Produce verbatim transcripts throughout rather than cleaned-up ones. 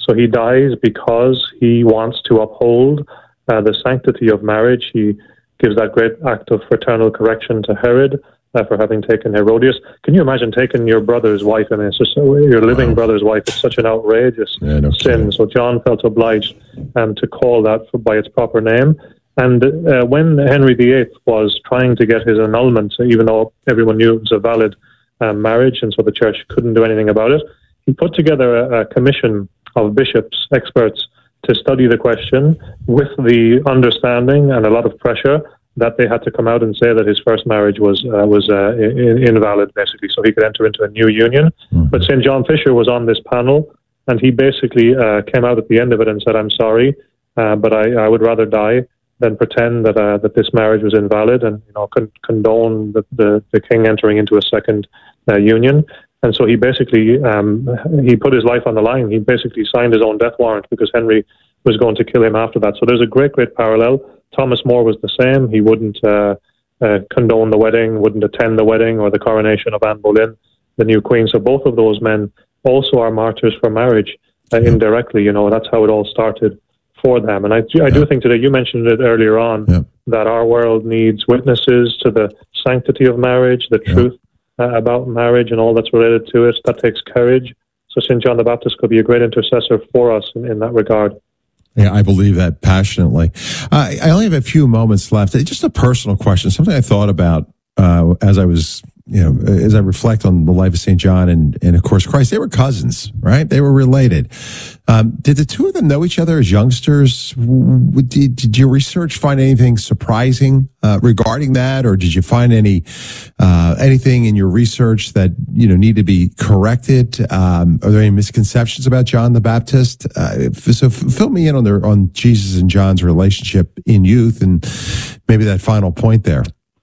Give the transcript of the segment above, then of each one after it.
So he dies because he wants to uphold uh, the sanctity of marriage. He gives that great act of fraternal correction to Herod uh, for having taken Herodias. Can you imagine taking your brother's wife? I mean, it's just your living wow. brother's wife. It's such an outrageous yeah, no sin. Kidding. So John felt obliged um, to call that for, by its proper name. And uh, when Henry the Eighth was trying to get his annulment, even though everyone knew it was a valid um, marriage, and so the church couldn't do anything about it, he put together a, a commission of bishops, experts, to study the question with the understanding and a lot of pressure that they had to come out and say that his first marriage was uh, was uh, in, invalid, basically, so he could enter into a new union. Mm-hmm. But Saint John Fisher was on this panel, and he basically uh, came out at the end of it and said, I'm sorry, uh, but I, I would rather die than pretend that uh, that this marriage was invalid, and you know con- condone the, the, the king entering into a second uh, union. And so he basically, um, he put his life on the line. He basically signed his own death warrant because Henry was going to kill him after that. So there's a great, great parallel. Thomas More was the same. He wouldn't uh, uh, condone the wedding, wouldn't attend the wedding or the coronation of Anne Boleyn, the new queen. So both of those men also are martyrs for marriage uh, indirectly. You know, that's how it all started for them. And I, I do think today, you mentioned it earlier on, yeah. that our world needs witnesses to the sanctity of marriage, the yeah. truth Uh, about marriage and all that's related to it. That takes courage. So Saint John the Baptist could be a great intercessor for us in, in that regard. Yeah, I believe that passionately. Uh, I only have a few moments left. Just a personal question, something I thought about uh, as I was, you know, as I reflect on the life of Saint John and, and of course, Christ. They were cousins, right? They were related. Um, did the two of them know each other as youngsters? Did, did your research find anything surprising uh, regarding that, or did you find any uh, anything in your research that you know need to be corrected? Um, are there any misconceptions about John the Baptist? Uh, so, f- fill me in on their on Jesus and John's relationship in youth, and maybe that final point there.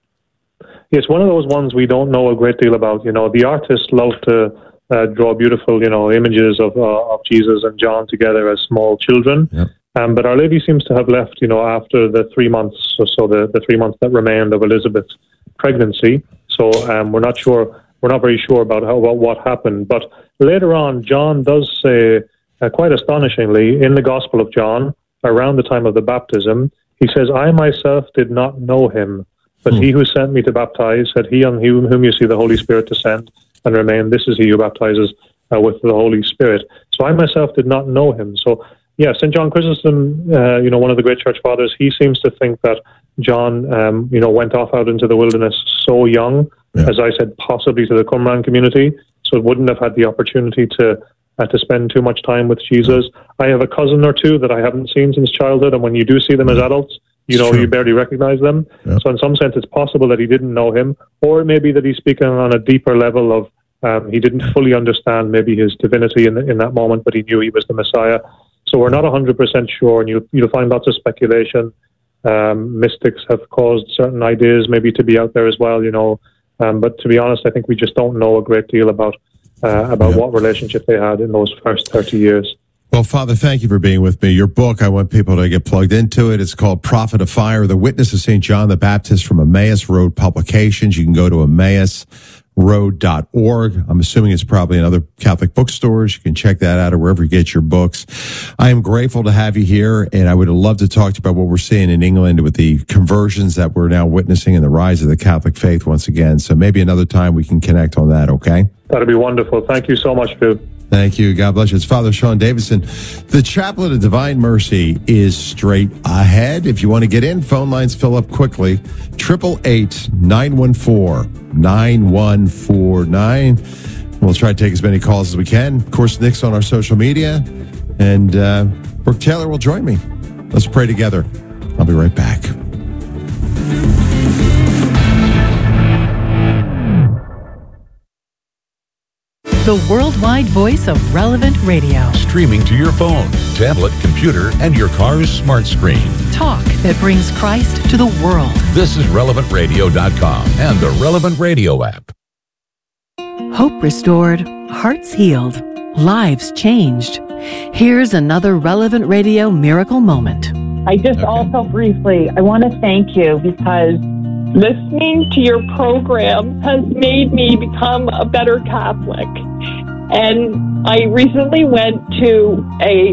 It's one of those ones we don't know a great deal about. You know, the artists love to uh, draw beautiful, you know, images of uh, of Jesus and John together as small children. Yep. Um, but Our Lady seems to have left, you know, after the three months or so, the, the three months that remained of Elizabeth's pregnancy. So um, we're not sure, we're not very sure about how about what happened. But later on, John does say, uh, quite astonishingly, in the Gospel of John, around the time of the baptism, he says, "I myself did not know him. But hmm. he who sent me to baptize said, he on whom, whom you see the Holy Spirit descend and remain, this is he who baptizes uh, with the Holy Spirit. So I myself did not know him." So, yeah, Saint John Chrysostom, uh, you know, one of the great church fathers, he seems to think that John, um, you know, went off out into the wilderness so young, yeah. as I said, possibly to the Qumran community, so it wouldn't have had the opportunity to uh, to spend too much time with Jesus. I have a cousin or two that I haven't seen since childhood, and when you do see them as adults, you know, you barely recognize them. Yep. So in some sense, it's possible that he didn't know him, or it may be that he's speaking on a deeper level of um, he didn't fully understand maybe his divinity in, the, in that moment, but he knew he was the Messiah. So we're not one hundred percent sure, and you'll, you'll find lots of speculation. Um, mystics have caused certain ideas maybe to be out there as well, you know. Um, but to be honest, I think we just don't know a great deal about uh, about yep. what relationship they had in those first thirty years. Well, Father, thank you for being with me. Your book, I want people to get plugged into it. It's called Prophet of Fire, The Witness of Saint John the Baptist, from Emmaus Road Publications. You can go to emmaus road dot org. I'm assuming it's probably in other Catholic bookstores. You can check that out or wherever you get your books. I am grateful to have you here, and I would love to talk to you about what we're seeing in England with the conversions that we're now witnessing and the rise of the Catholic faith once again. So maybe another time we can connect on that, okay? That'd be wonderful. Thank you so much, Bill. Thank you. God bless you. It's Father Sean Davidson. The Chaplet of Divine Mercy is straight ahead. If you want to get in, phone lines fill up quickly. eight eight eight, nine one four, nine one four nine. We'll try to take as many calls as we can. Of course, Nick's on our social media. And uh, Brooke Taylor will join me. Let's pray together. I'll be right back. The worldwide voice of Relevant Radio. Streaming to your phone, tablet, computer, and your car's smart screen. Talk that brings Christ to the world. This is relevant radio dot com and the Relevant Radio app. Hope restored, hearts healed, lives changed. Here's another Relevant Radio miracle moment. I just okay. also briefly, I want to thank you because listening to your program has made me become a better Catholic. And I recently went to a